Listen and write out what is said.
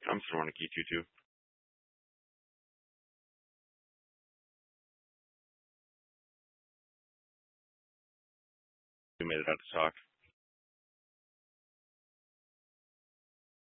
I'm still want to keep you too. We made it out to talk.